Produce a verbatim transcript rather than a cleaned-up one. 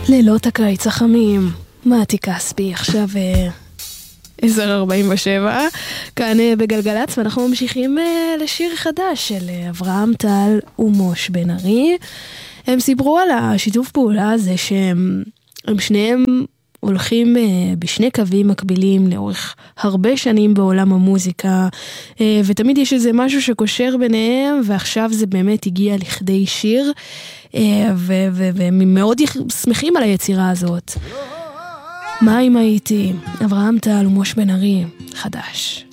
לילות הקיץ החמים, מתי כספי, עכשיו עשר ארבעים ושבע, כאן בגלגלץ, ואנחנו ממשיכים לשיר חדש של אברהם טל ומוש בן ארי. הם סיפרו על השיתוף פעולה הזה שהם שניהם הולכים בשני קווים מקבילים לאורך הרבה שנים בעולם המוזיקה, ותמיד יש איזה משהו שקושר ביניהם, ועכשיו זה באמת הגיע לכדי שיר, והם מאוד שמחים על היצירה הזאת. מה אם הייתי? אברהם טל ומוש בן ארי, חדש.